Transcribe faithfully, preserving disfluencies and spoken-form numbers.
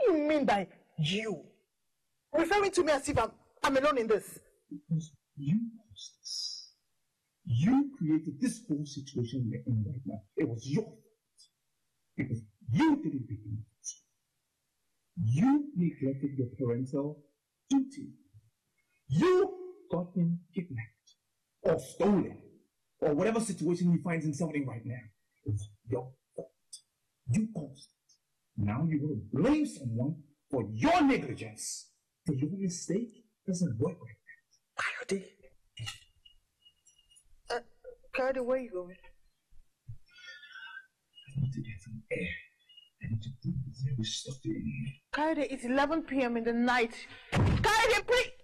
do you mean by you? Referring to me as if I'm, I'm alone in this. Because you caused this. You created this whole situation we're in right now. It was your fault. Because you didn't pick him up. You neglected your parental duty. You got him kidnapped or stolen or whatever situation he finds himself in right now. It's your fault. You caused it. Now you want to blame someone for your negligence. For your mistake doesn't work like that. Coyote. Uh, Coyote, where are you going? I need to get some air. I need to breathe. We're stuck in here. Coyote, it's eleven p m in the night. Coyote, please!